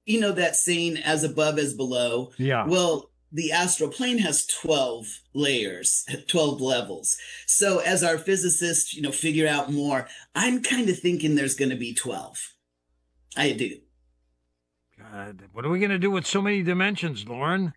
that saying, as above, as below? Yeah. Well, the astral plane has 12 layers, 12 levels. So as our physicists, figure out more, I'm kind of thinking there's going to be 12. I do. God, what are we going to do with so many dimensions, Lauren?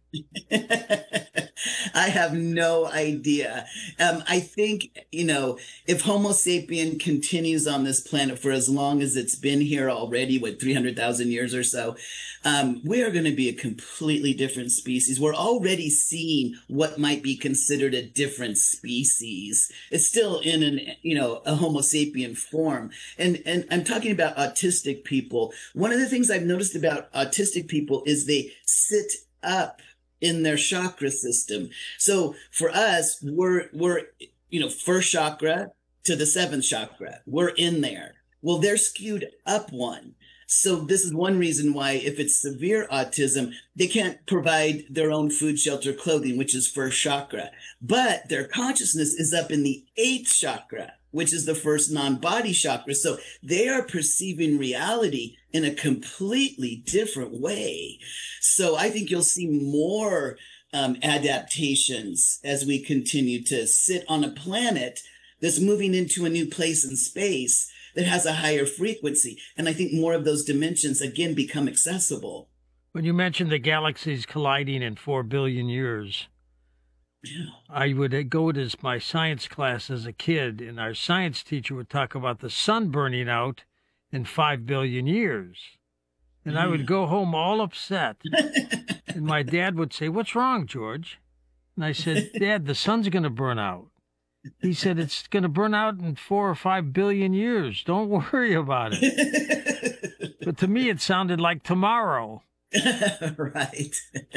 I have no idea. I think, if Homo sapien continues on this planet for as long as it's been here already, 300,000 years or so, we are going to be a completely different species. We're already seeing what might be considered a different species. It's still in a Homo sapien form. And I'm talking about autistic people. One of the things I've noticed about autistic people is they sit up in their chakra system. So for us, we're first chakra to the seventh chakra. We're in there. Well, they're skewed up one. So this is one reason why, if it's severe autism, they can't provide their own food, shelter, clothing, which is first chakra. But their consciousness is up in the eighth chakra, which is the first non-body chakra. So they are perceiving reality in a completely different way. So I think you'll see more adaptations as we continue to sit on a planet that's moving into a new place in space that has a higher frequency. And I think more of those dimensions, again, become accessible. When you mentioned the galaxies colliding in 4 billion years, Yeah. I would go to my science class as a kid, and our science teacher would talk about the sun burning out in 5 billion years. And I would go home all upset. And my dad would say, "What's wrong, George?" And I said, "Dad, the sun's going to burn out." He said, "It's going to burn out in 4 or 5 billion years. Don't worry about it." But to me, it sounded like tomorrow. Right.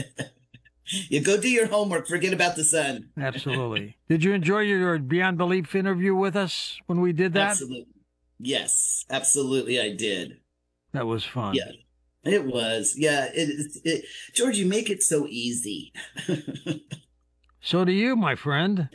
You go do your homework. Forget about the sun. Absolutely. Did you enjoy your Beyond Belief interview with us when we did that? Absolutely. Yes, absolutely. I did. That was fun. Yeah, it was. Yeah. George, you make it so easy. So do you, my friend.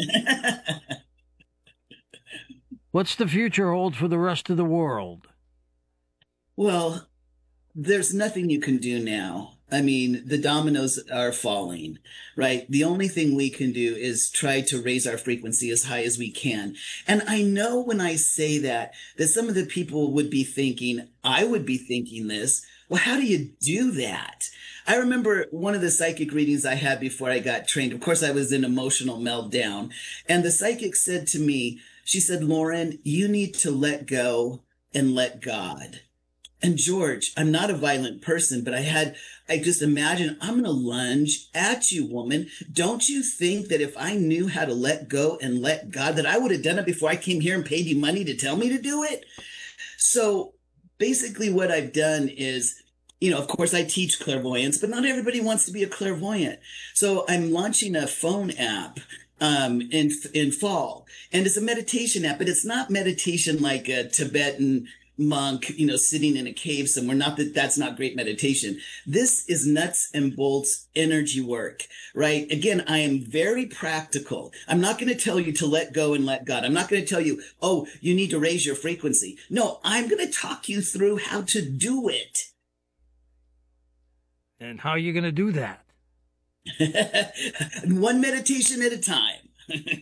What's the future hold for the rest of the world? Well, there's nothing you can do now. I mean, the dominoes are falling, right? The only thing we can do is try to raise our frequency as high as we can. And I know when I say that some of the people would be thinking, I would be thinking this, well, how do you do that? I remember one of the psychic readings I had before I got trained. Of course, I was in emotional meltdown. And the psychic said to me, she said, "Lauren, you need to let go and let God." And George, I'm not a violent person, but I just imagine, I'm going to lunge at you, woman. Don't you think that if I knew how to let go and let God, that I would have done it before I came here and paid you money to tell me to do it? So basically what I've done is, of course I teach clairvoyance, but not everybody wants to be a clairvoyant. So I'm launching a phone app in fall, and it's a meditation app, but it's not meditation like a Tibetan monk, sitting in a cave somewhere. Not that that's not great meditation. This is nuts and bolts energy work, right? Again, I am very practical. I'm not going to tell you to let go and let God. I'm not going to tell you, oh, you need to raise your frequency. No, I'm going to talk you through how to do it. And how are you going to do that? One meditation at a time.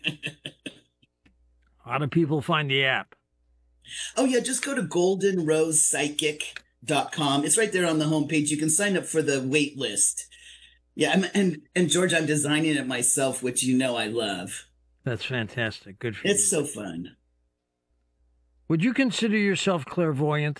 How do people find the app? Oh, yeah, just go to goldenrosepsychic.com. It's right there on the homepage. You can sign up for the wait list. Yeah, and George, I'm designing it myself, which I love. That's fantastic. Good for you. It's so fun. Would you consider yourself clairvoyant?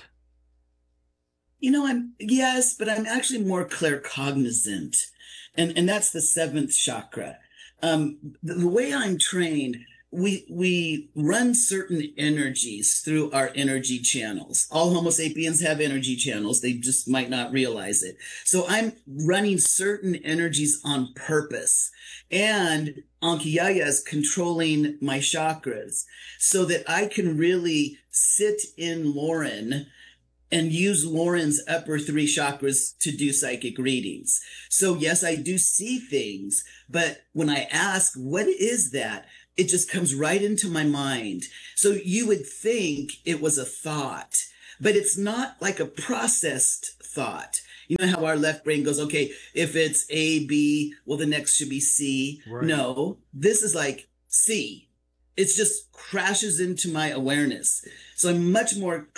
Yes, but I'm actually more claircognizant. And that's the seventh chakra. The way I'm trained, we run certain energies through our energy channels. All Homo sapiens have energy channels. They just might not realize it. So I'm running certain energies on purpose. And Ankiyaya is controlling my chakras so that I can really sit in Lauren and use Lauren's upper three chakras to do psychic readings. So yes, I do see things, but when I ask, what is that? It just comes right into my mind. So you would think it was a thought, but it's not like a processed thought. You know how our left brain goes, okay, if it's A, B, well, the next should be C. Right. No, this is like C. It just crashes into my awareness. So I'm much more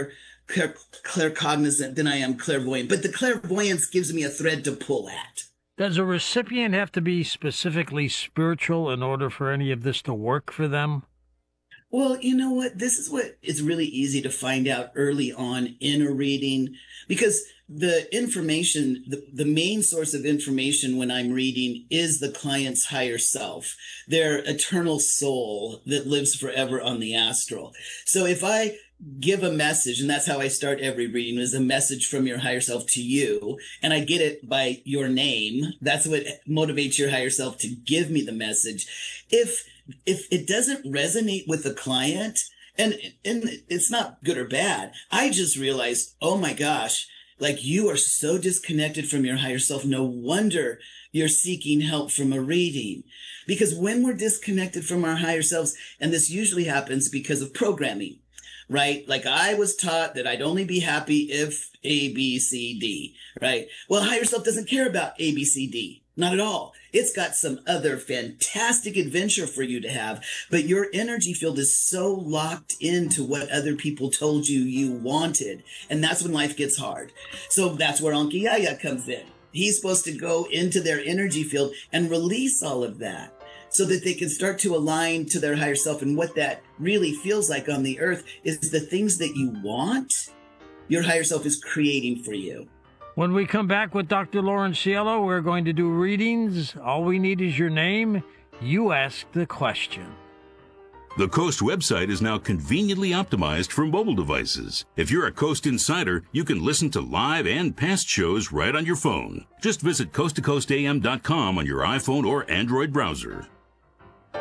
claircognizant than I am clairvoyant. But the clairvoyance gives me a thread to pull at. Does a recipient have to be specifically spiritual in order for any of this to work for them? Well, you know what? This is what is really easy to find out early on in a reading, because the information, the main source of information when I'm reading is the client's higher self, their eternal soul that lives forever on the astral. So if I give a message, and that's how I start every reading, is a message from your higher self to you, and I get it by your name. That's what motivates your higher self to give me the message. If it doesn't resonate with the client, and it's not good or bad, I just realized, oh my gosh, like you are so disconnected from your higher self. No wonder you're seeking help from a reading. Because when we're disconnected from our higher selves, and this usually happens because of programming, right? Like I was taught that I'd only be happy if A, B, C, D, right? Well, higher self doesn't care about A, B, C, D. Not at all. It's got some other fantastic adventure for you to have, but your energy field is so locked into what other people told you you wanted. And that's when life gets hard. So that's where Anki Yaya comes in. He's supposed to go into their energy field and release all of that so that they can start to align to their higher self. And what that really feels like on the earth is the things that you want, your higher self is creating for you. When we come back with Dr. Lauren Cielo, we're going to do readings. All we need is your name. You ask the question. The Coast website is now conveniently optimized for mobile devices. If you're a Coast insider, you can listen to live and past shows right on your phone. Just visit coasttocoastam.com on your iPhone or Android browser.